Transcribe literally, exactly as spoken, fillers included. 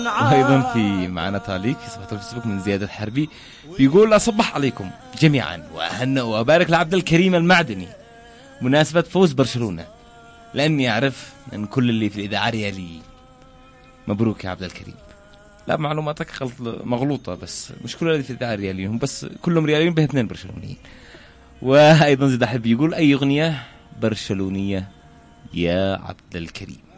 وأيضا في معنا تعليق في صفحة الفيسبوك من زياد الحربي بيقول أصبح عليكم جميعا وأهنأ وأبارك لعبد الكريم المعدني مناسبة فوز برشلونة، لأني أعرف أن كل اللي في الإذاعة ريالي. مبروك يا عبد الكريم. لا معلوماتك مغلوطة، بس مش كل اللي في الإذاعة رياليين، هم بس كلهم رياليين به اثنين برشلونيين. وأيضا زيد الحربي يقول أي أغنية برشلونية يا عبد الكريم.